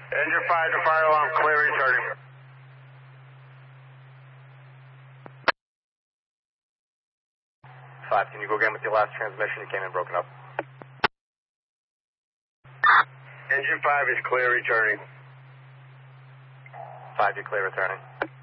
Engine 5 to fire alarm, clear returning. Five, can you go again with your last transmission? It came in broken up. Engine 5 is clear returning. 5, you're clear returning.